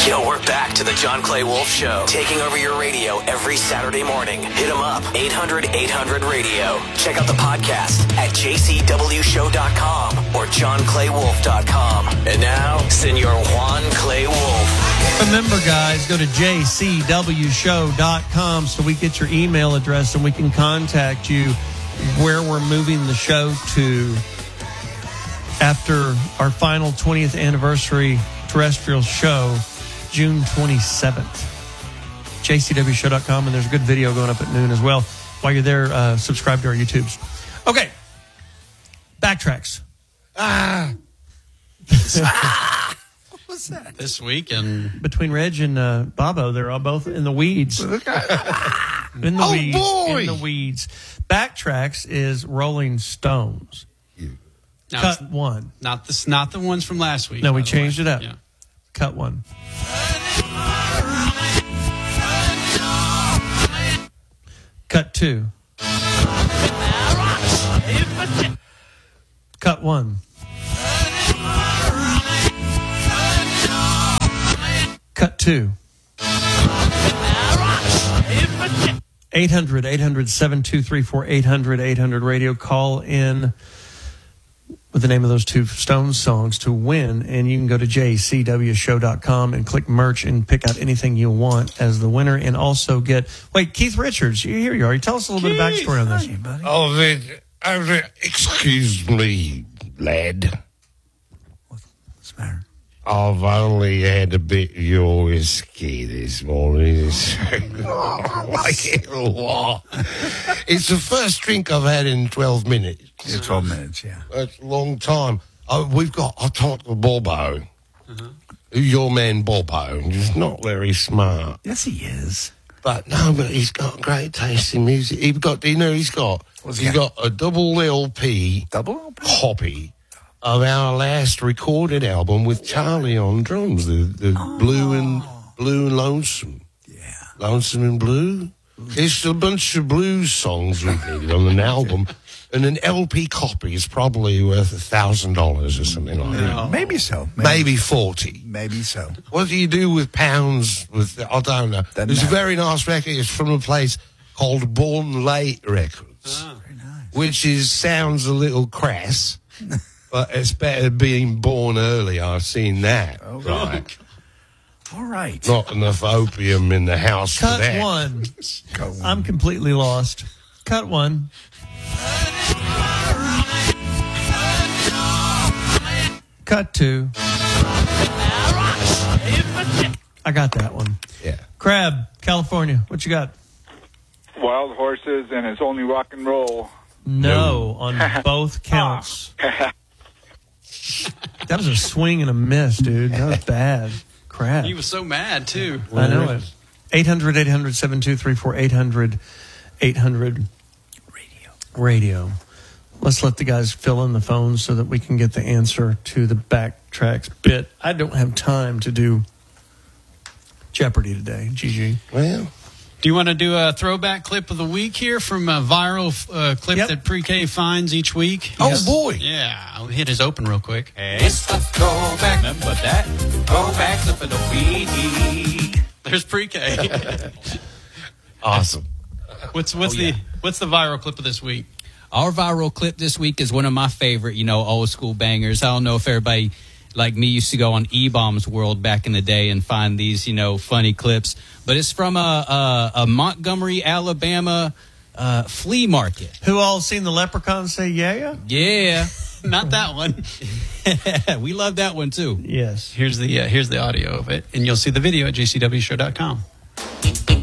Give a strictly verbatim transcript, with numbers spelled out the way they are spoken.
Yo, we're back to the John Clay Wolf Show, taking over your radio every Saturday morning. Hit them up, eight hundred eight hundred radio. Check out the podcast at j c w show dot com or john clay wolf dot com. And now, Senor Juan Clay Wolf. Remember, guys, go to j c w show dot com so we get your email address and we can contact you where we're moving the show to after our final twentieth anniversary terrestrial show, June twenty-seventh. j c w show dot com, and there's a good video going up at noon as well. While you're there, uh, subscribe to our YouTubes. Okay. Backtracks. Ah. ah. What was that? This week and between Reg and uh, Bobo, they're all both in the weeds. in the oh, weeds. Boy. In the weeds. Backtracks is Rolling Stones. no, Cut one. Not the not the ones from last week. No, we changed it up. Yeah. Cut one. Cut two. Cut one. Cut two. eight hundred eight hundred seven two three four eight hundred eight hundred radio. Call in with the name of those two Stones songs to win, and you can go to j c w show dot com and click merch and pick out anything you want as the winner, and also get wait Keith Richards, you here you are. Tell us a little Keith. bit of backstory on this. Hey, buddy. Oh, then, uh, excuse me, lad. What's the matter? I've only had a bit of your whiskey this morning. It's like it a lot. It's the first drink I've had in twelve minutes. Yeah, twelve minutes, yeah. That's a long time. Oh, we've got, I talked to Bobo. Uh-huh. Your man Bobo. He's not very smart. Yes, he is. But no, but he's got great taste in music. He's got, you know, he's got, What's he's he got a double L P. Double L P? Copy of our last recorded album with Charlie on drums, the, the oh. Blue and Blue and Lonesome. Yeah. Lonesome and Blue. It's a bunch of blues songs we did on an album, and an L P copy is probably worth a thousand dollars or something like that. No. Maybe so. Maybe. Maybe forty. Maybe so. What do you do with pounds? With I don't know. Doesn't There's matter. a very nice record. It's from a place called Born Late Records, Oh. Very nice. which is sounds a little crass. But it's better being born early. I've seen that. Oh, right. All right. Not enough opium in the house Cut for that. one. Go on. I'm completely lost. Cut one. Cut two. I got that one. Yeah. Crab, California. What you got? Wild Horses, and it's only rock and roll. No, on both counts. That was a swing and a miss, dude. That was bad. Crap. He was so mad too. I know it. eight hundred eight hundred seven two three four eight hundred eight hundred Radio. radio. Let's let the guys fill in the phones so that we can get the answer to the backtracks bit. I don't have time to do Jeopardy today, Gigi. Well, Do you want to do a throwback clip of the week here from a viral uh, clip Yep. that Pre-K finds each week? oh boy. Yeah, I'll hit his open real quick. It's the throwback, remember that? Throwback clip of the week. There's Pre-K. Awesome. What's what's Oh, yeah. the what's the viral clip of this week? Our viral clip this week is one of my favorite, you know, old school bangers. I don't know if everybody like me used to go on E-Bombs World back in the day and find these, you know, funny clips. But it's from a, a, a Montgomery, Alabama uh, flea market. Who all seen the leprechaun say yeah? Yeah. Not that one. We love that one, too. Yes. Here's the uh, here's the audio of it, and you'll see the video at j c w show dot com.